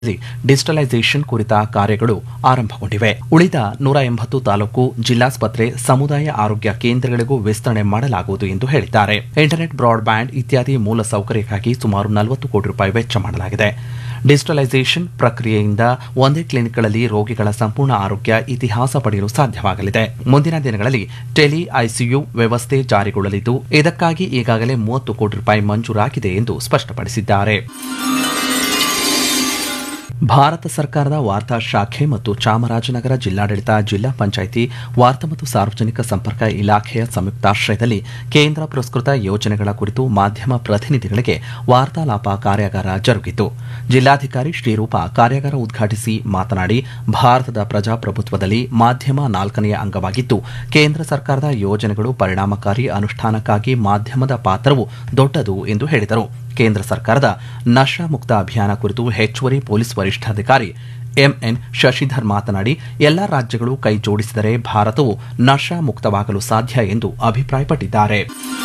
Digitalisation ಕುರಿತ ಕಾರ್ಯಗಳು ಆರಂಭಗೊಂಡಿವೆ. ಉಳಿದ 180 ತಾಲೂಕು ಜಿಲ್ಲಾಸ್ಪತ್ರೆ, ಸಮುದಾಯ ಆರೋಗ್ಯ ಕೇಂದ್ರಗಳಿಗೂ ವಿಸ್ತರಣೆ ಮಾಡಲಾಗುವುದು ಎಂದು ಹೇಳಿದ್ದಾರೆ. ಇಂಟರ್ನೆಟ್, ಬ್ರಾಡ್ಬ್ಯಾಂಡ್ ಇತ್ಯಾದಿ ಮೂಲ ಸೌಕರ್ಯಕ್ಕಾಗಿ ಸುಮಾರು 40 ಕೋಟಿ ರೂಪಾಯಿ ವೆಚ್ಚ ಮಾಡಲಾಗಿದೆ. ಡಿಜಿಟಲೈಸೇಷನ್ ಪ್ರಕ್ರಿಯೆಯಿಂದ ಒಂದೇ ಕ್ಲಿನಿಕ್ಗಳಲ್ಲಿ ರೋಗಿಗಳ ಸಂಪೂರ್ಣ ಆರೋಗ್ಯ ಇತಿಹಾಸ ಪಡೆಯಲು ಸಾಧ್ಯವಾಗಲಿದೆ. ಮುಂದಿನ ದಿನಗಳಲ್ಲಿ ಟೆಲಿ ಐಸಿಯು ವ್ಯವಸ್ಥೆ ಜಾರಿಗೊಳ್ಳಲಿದ್ದು, ಇದಕ್ಕಾಗಿ ಈಗಾಗಲೇ 30 ಕೋಟಿ ರೂಪಾಯಿ ಮಂಜೂರಾಗಿದೆ ಎಂದು ಸ್ಪಷ್ಟಪಡಿಸಿದ್ದಾರೆ. ಭಾರತ ಸರ್ಕಾರದ ವಾರ್ತಾ ಶಾಖೆ ಮತ್ತು ಚಾಮರಾಜನಗರ ಜಿಲ್ಲಾಡಳಿತ, ಜಿಲ್ಲಾ ಪಂಚಾಯಿತಿ ವಾರ್ತಾ ಮತ್ತು ಸಾರ್ವಜನಿಕ ಸಂಪರ್ಕ ಇಲಾಖೆಯ ಸಂಯುಕ್ತಾಶ್ರಯದಲ್ಲಿ ಕೇಂದ್ರ ಪುರಸ್ಕೃತ ಯೋಜನೆಗಳ ಕುರಿತು ಮಾಧ್ಯಮ ಪ್ರತಿನಿಧಿಗಳಿಗೆ ವಾರ್ತಾಲಾಪ ಕಾರ್ಯಾಗಾರ ಜರುಗಿತು. ಜಿಲ್ಲಾಧಿಕಾರಿ ಶ್ರೀರೂಪ ಕಾರ್ಯಾಗಾರ ಉದ್ಘಾಟಿಸಿ ಮಾತನಾಡಿ, ಭಾರತದ ಪ್ರಜಾಪ್ರಭುತ್ವದಲ್ಲಿ ಮಾಧ್ಯಮ 4ನೇ ಅಂಗವಾಗಿದ್ದು, ಕೇಂದ್ರ ಸರ್ಕಾರದ ಯೋಜನೆಗಳು ಪರಿಣಾಮಕಾರಿ ಅನುಷ್ಠಾನಕ್ಕಾಗಿ ಮಾಧ್ಯಮದ ಪಾತ್ರವು ದೊಡ್ಡದು ಎಂದು ಹೇಳಿದರು. ಕೇಂದ್ರ ಸರ್ಕಾರದ ನಶಾ ಮುಕ್ತ ಅಭಿಯಾನ ಕುರಿತು ಹೆಚ್ಚುವರಿ ಪೊಲೀಸ್ ವರಿಷ್ಠಾಧಿಕಾರಿ ಎಂಎನ್ ಶಶಿಧರ್ ಮಾತನಾಡಿ, ಎಲ್ಲಾ ರಾಜ್ಯಗಳು ಕೈ ಜೋಡಿಸಿದರೆ ಭಾರತವು ನಶಾ ಮುಕ್ತವಾಗಲು ಸಾಧ್ಯ ಎಂದು ಅಭಿಪ್ರಾಯಪಟ್ಟಿದ್ದಾರೆ.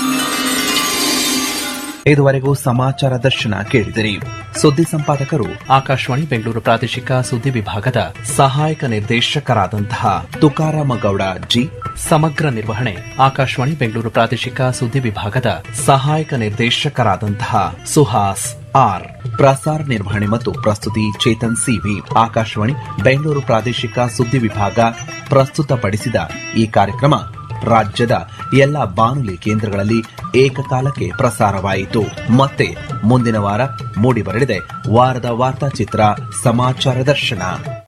ಇದುವರೆಗೂ ಸಮಾಚಾರ ದರ್ಶನ ಕೇಳಿದಿರಿ. ಸುದ್ದಿ ಸಂಪಾದಕರು ಆಕಾಶವಾಣಿ ಬೆಂಗಳೂರು ಪ್ರಾದೇಶಿಕ ಸುದ್ದಿ ವಿಭಾಗದ ಸಹಾಯಕ ನಿರ್ದೇಶಕರಾದಂತಹ ತುಕಾರಾಮ ಗೌಡ ಜಿ. ಸಮಗ್ರ ನಿರ್ವಹಣೆ ಆಕಾಶವಾಣಿ ಬೆಂಗಳೂರು ಪ್ರಾದೇಶಿಕ ಸುದ್ದಿ ವಿಭಾಗದ ಸಹಾಯಕ ನಿರ್ದೇಶಕರಾದಂತಹ ಸುಹಾಸ್ ಆರ್. ಪ್ರಸಾರ ನಿರ್ವಹಣೆ ಮತ್ತು ಪ್ರಸ್ತುತಿ ಚೇತನ್ ಸಿವಿ. ಆಕಾಶವಾಣಿ ಬೆಂಗಳೂರು ಪ್ರಾದೇಶಿಕ ಸುದ್ದಿ ವಿಭಾಗ ಪ್ರಸ್ತುತಪಡಿಸಿದ ಈ ಕಾರ್ಯಕ್ರಮ ರಾಜ್ಯದ ಎಲ್ಲ ಬಾನುಲಿ ಕೇಂದ್ರಗಳಲ್ಲಿ ಏಕಕಾಲಕ್ಕೆ ಪ್ರಸಾರವಾಯಿತು. ಮತ್ತೆ ಮುಂದಿನ ವಾರ ಮೂಡಿಬರಲಿದೆ ವಾರದ ವಾರ್ತಾಚಿತ್ರ ಸಮಾಚಾರ ದರ್ಶನ.